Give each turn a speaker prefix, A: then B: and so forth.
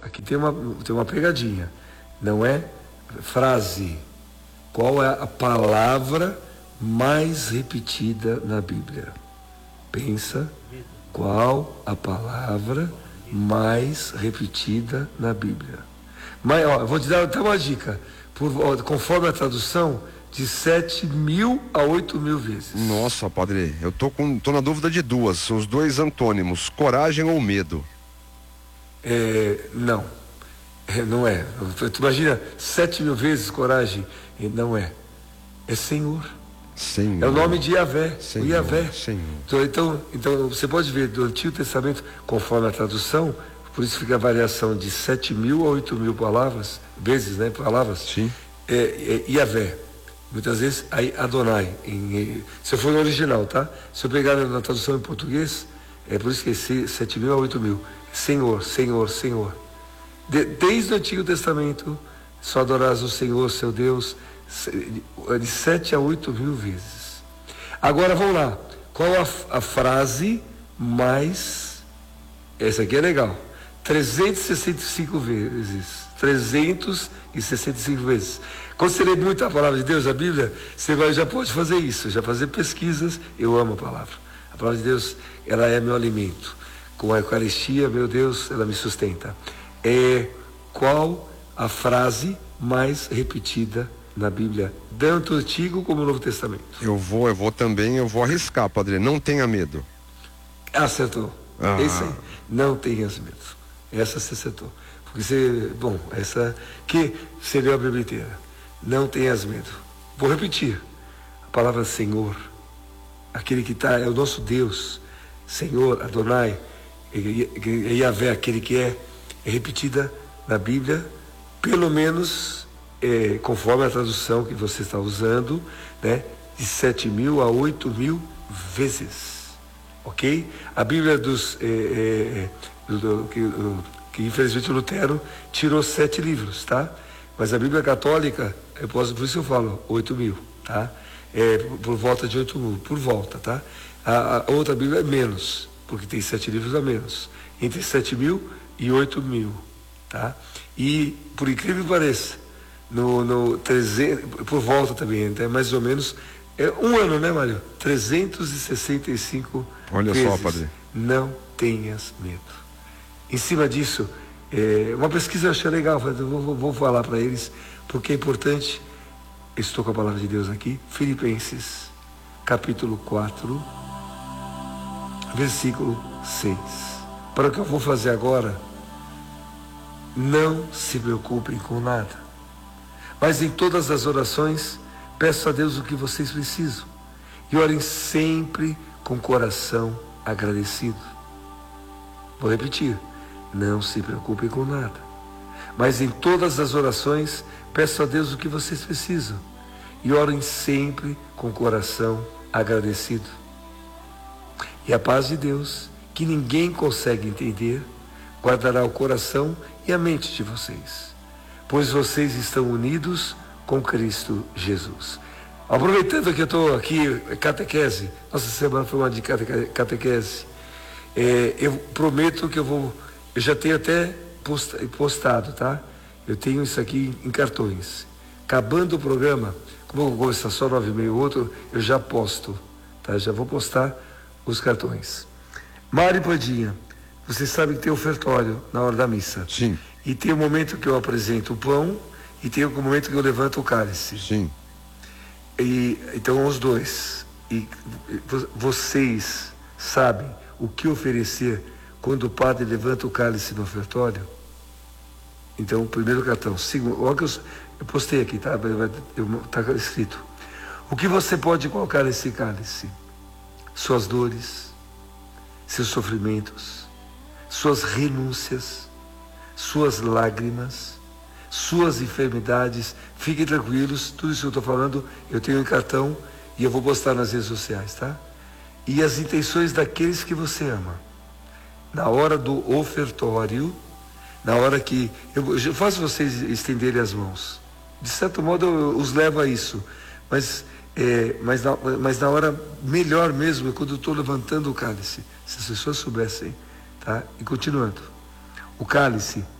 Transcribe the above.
A: aqui tem uma pegadinha. Não é frase. Qual é a palavra mais repetida na Bíblia? Pensa, qual a palavra mais repetida na Bíblia? Mas, ó, eu vou te dar até uma dica. Conforme a tradução, de 7.000 a 8.000 vezes.
B: Nossa, padre, eu tô na dúvida de duas, os dois antônimos, coragem ou medo?
A: Não. Não é. Tu imagina 7.000 vezes coragem? Não é. É Senhor.
B: Senhor.
A: É o nome de Yahvé.
B: Senhor,
A: o Yahvé.
B: Senhor.
A: Então você pode ver do Antigo Testamento, conforme a tradução, por isso fica a variação de 7.000 a 8.000 palavras, vezes, né? Palavras.
B: Sim.
A: Yahvé. Muitas vezes aí Adonai. Se eu for no original, tá? Se eu pegar na tradução em português, é por isso que é 7.000 a 8.000. Senhor, Senhor, Senhor. Desde o Antigo Testamento, só adorarás o Senhor, seu Deus, de 7 a 8.000 vezes. Agora vamos lá. Qual a frase mais... Essa aqui é legal. 365 vezes. 365 vezes. Quando você lê muito a palavra de Deus, a Bíblia, você já pode fazer isso, já fazer pesquisas. Eu amo a palavra. A palavra de Deus, ela é meu alimento. Com a Eucaristia, meu Deus, ela me sustenta. Qual a frase mais repetida na Bíblia, tanto o Antigo como o Novo Testamento?
B: Eu vou arriscar, padre, não tenha medo.
A: Acertou. É isso aí. Não tenhas medo. Essa você acertou. Porque essa que você leu a Bíblia inteira. Não tenhas medo. Vou repetir. A palavra Senhor, aquele que é o nosso Deus, Senhor, Adonai, Yahvé, aquele que é repetida na Bíblia, pelo menos, conforme a tradução que você está usando, né, de 7.000 a 8.000 vezes. Ok? A Bíblia que infelizmente o Lutero tirou 7 livros, tá? Mas a Bíblia Católica, por isso eu falo 8.000, tá? Por volta de 8.000, por volta, tá? A outra Bíblia é menos, porque tem 7 livros a menos, entre 7.000 e 8.000, tá? E, por incrível que pareça, no 300, por volta também, é mais ou menos, um ano, né, Mário? 365
B: Olha
A: vezes.
B: só, padre.
A: Não tenhas medo. Em cima disso, uma pesquisa eu achei legal, vou falar para eles, porque é importante. Estou com a palavra de Deus aqui, Filipenses, capítulo 4, versículo 6. Para o que eu vou fazer agora, não se preocupem com nada, mas em todas as orações, peço a Deus o que vocês precisam, e orem sempre com coração agradecido. Vou repetir. Não se preocupem com nada, mas em todas as orações, peço a Deus o que vocês precisam, e orem sempre com coração agradecido. E a paz de Deus, que ninguém consegue entender, guardará o coração e a mente de vocês, pois vocês estão unidos com Cristo Jesus. Aproveitando que eu estou aqui, catequese, nossa semana foi uma de catequese, eu prometo que eu já tenho até postado, tá? Eu tenho isso aqui em cartões. Acabando o programa, como eu vou começar só 9h30 outro, eu já posto, tá? Já vou postar os cartões. Mário Padinha, você sabe que tem ofertório na hora da missa.
B: Sim.
A: E tem o momento que eu apresento o pão e tem o momento que eu levanto o cálice.
B: Sim.
A: Então, os dois. E vocês sabem o que oferecer quando o padre levanta o cálice no ofertório? Então, primeiro cartão. Segundo, olha que eu postei aqui, tá? Está escrito. O que você pode colocar nesse cálice? Suas dores, seus sofrimentos, suas renúncias, suas lágrimas, suas enfermidades. Fiquem tranquilos, tudo isso que eu estou falando, eu tenho em cartão e eu vou postar nas redes sociais, tá? E as intenções daqueles que você ama. Na hora do ofertório, na hora que eu faço vocês estenderem as mãos, de certo modo eu os levo a isso, mas na hora melhor mesmo é quando eu estou levantando o cálice, se as pessoas soubessem, tá? E continuando, o cálice